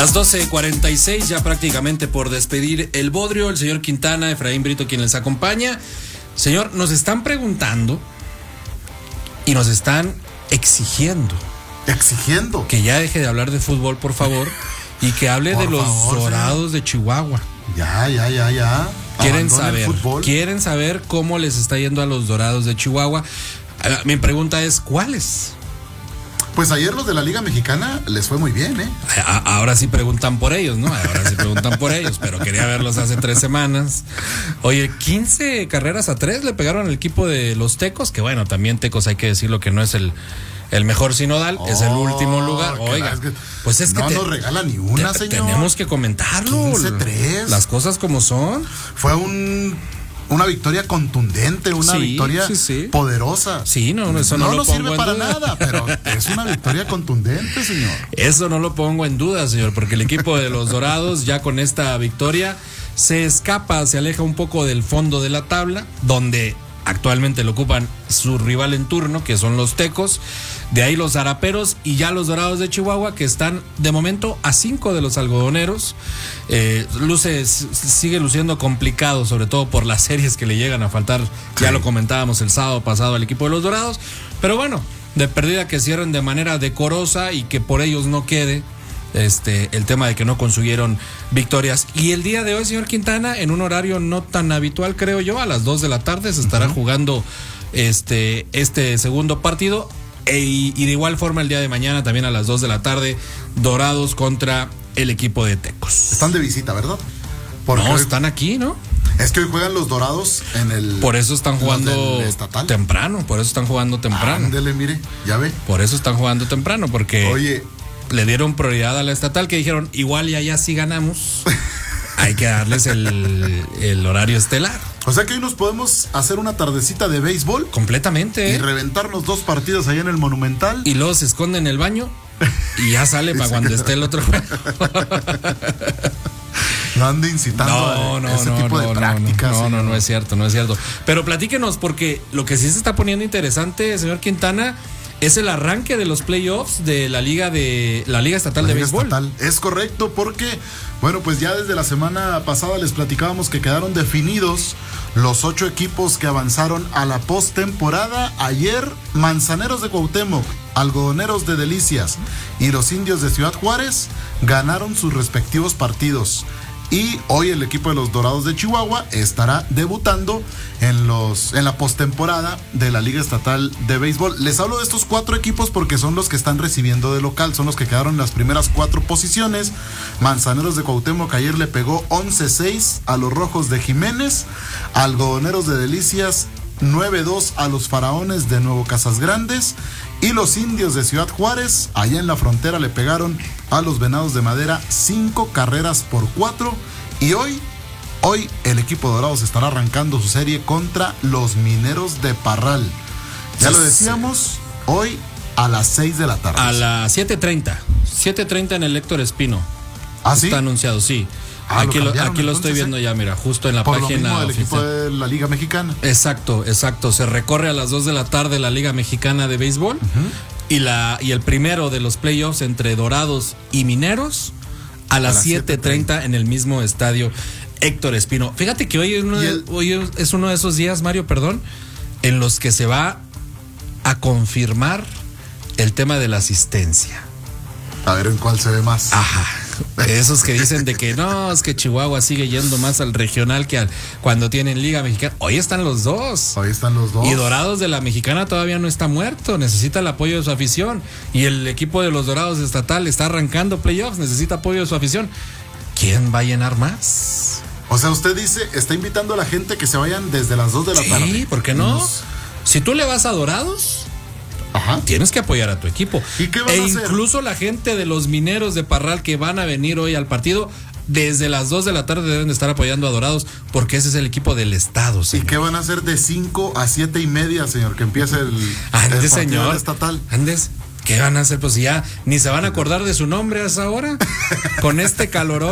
Las 12:46, ya prácticamente por despedir el bodrio, el señor Quintana, Efraín Brito, quien les acompaña. Señor, nos están preguntando y nos están exigiendo que ya deje de hablar de fútbol, por favor, y que hable de los Dorados de Chihuahua. Ya. Quieren saber cómo les está yendo a los Dorados de Chihuahua. Mi pregunta es, ¿cuáles? Pues ayer los de la Liga Mexicana les fue muy bien, ¿eh? Ahora sí preguntan por ellos, ¿no? Pero quería verlos hace 3 semanas. Oye, 15 carreras a 3 le pegaron al equipo de los Tecos, que bueno, también Tecos hay que decirlo que no es el mejor sinodal, es el último lugar. Oiga, pues es que no nos regala ni una, señor. Tenemos que comentarlo. 15-3. Las cosas como son. Fue una victoria contundente, una victoria poderosa. Sí, no, eso no lo pongo sirve para nada, pero es una victoria contundente, señor. Eso no lo pongo en duda, señor, porque el equipo de los Dorados ya con esta victoria se aleja un poco del fondo de la tabla, donde actualmente lo ocupan su rival en turno, que son los Tecos, de ahí los Zaraperos y ya los Dorados de Chihuahua, que están de momento a 5 de los Algodoneros. Sigue luciendo complicado, sobre todo por las series que le llegan a faltar. Ya lo comentábamos el sábado pasado al equipo de los Dorados, pero bueno, de perdida que cierren de manera decorosa y que por ellos no quede el tema de que no consiguieron victorias. Y el día de hoy, señor Quintana, en un horario no tan habitual, creo yo, a las 2 de la tarde se estará jugando este segundo partido. Y de igual forma el día de mañana también a las 2 de la tarde, Dorados contra el equipo de Tecos. Están de visita, ¿verdad? No, están aquí, ¿no? Es que hoy juegan los Dorados en el... Por eso están jugando temprano, Ándele, mire, ya ve. Por eso están jugando temprano, porque... Oye, le dieron prioridad a la estatal, que dijeron, igual y allá sí ganamos, hay que darles el horario estelar. O sea que hoy nos podemos hacer una tardecita de béisbol. Completamente. Y reventarnos 2 partidos allá en el Monumental. Y luego se esconde en el baño y ya sale para cuando esté el otro juego. No ande incitando ese tipo de prácticas. No es cierto. Pero platíquenos, porque lo que sí se está poniendo interesante, señor Quintana, es el arranque de los playoffs de la Liga Estatal de Béisbol. Es correcto, porque bueno, pues ya desde la semana pasada les platicábamos que quedaron definidos los 8 equipos que avanzaron a la postemporada. Ayer, Manzaneros de Cuauhtémoc, Algodoneros de Delicias y los Indios de Ciudad Juárez ganaron sus respectivos partidos. Y hoy el equipo de los Dorados de Chihuahua estará debutando en la postemporada de la Liga Estatal de Béisbol. Les hablo de estos 4 equipos porque son los que están recibiendo de local, son los que quedaron en las primeras 4 posiciones. Manzaneros de Cuauhtémoc ayer le pegó 11-6 a los Rojos de Jiménez. Algodoneros de Delicias 9-2 a los Faraones de Nuevo Casas Grandes. Y los Indios de Ciudad Juárez, allá en la frontera, le pegaron a los Venados de Madera 5-4. Y hoy el equipo de Dorados estará arrancando su serie contra los Mineros de Parral. Ya lo decíamos, hoy a las 6 de la tarde. A las 7:30 en el Héctor Espino. ¿Ah, sí? Está anunciado, sí. Aquí lo estoy viendo ya, mira, justo en la por página lo mismo del oficial. Equipo de la Liga Mexicana. Exacto. Se recorre a las 2 de la tarde la Liga Mexicana de Béisbol. Y el primero de los playoffs entre Dorados y Mineros a las 7:30 en el mismo estadio Héctor Espino. Fíjate que hoy es uno de esos días, Mario, en los que se va a confirmar el tema de la asistencia. A ver en cuál se ve más. Ajá. Esos que dicen de que no, es que Chihuahua sigue yendo más al regional que cuando tienen Liga Mexicana. Hoy están los dos. Y Dorados de la Mexicana todavía no está muerto, necesita el apoyo de su afición. Y el equipo de los Dorados estatal está arrancando playoffs, necesita apoyo de su afición. ¿Quién va a llenar más? O sea, usted dice, está invitando a la gente que se vayan desde las 2 de la tarde. Sí, ¿por qué no? Si tú le vas a Dorados, tienes que apoyar a tu equipo. ¿Y qué van a hacer? Incluso la gente de los Mineros de Parral que van a venir hoy al partido, desde las 2 de la tarde deben de estar apoyando a Dorados, porque ese es el equipo del estado, señor. ¿Y qué van a hacer de 5 a 7:30, señor, que empiece el partido estatal? Andes, ¿qué van a hacer? Pues ya ni se van a acordar de su nombre a esa hora, con este calorón.